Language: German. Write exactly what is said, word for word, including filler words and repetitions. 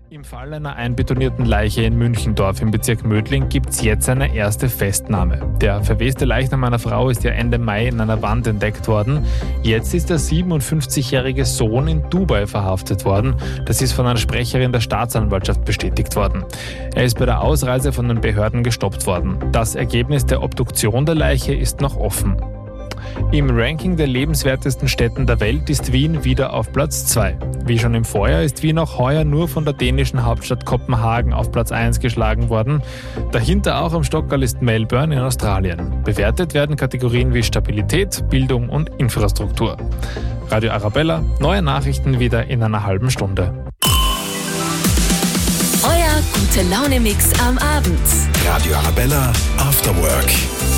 Im Fall einer einbetonierten Leiche in Münchendorf im Bezirk Mödling gibt es jetzt eine erste Festnahme. Der verweste Leichnam einer Frau ist ja Ende Mai in einer Wand entdeckt worden. Jetzt ist der siebenundfünfzigjährige Sohn in Dubai verhaftet worden. Das ist von einer Sprecherin der Staatsanwaltschaft bestätigt worden. Er ist bei der Ausreise von den Behörden gestoppt worden. Das Ergebnis der Obduktion der Leiche ist noch offen. Im Ranking der lebenswertesten Städten der Welt ist Wien wieder auf Platz zwei. Wie schon im Vorjahr ist Wien auch heuer nur von der dänischen Hauptstadt Kopenhagen auf Platz eins geschlagen worden. Dahinter auch am Stockerl ist Melbourne in Australien. Bewertet werden Kategorien wie Stabilität, Bildung und Infrastruktur. Radio Arabella, neue Nachrichten wieder in einer halben Stunde. Euer Gute-Laune-Mix am Abend. Radio Arabella After Work.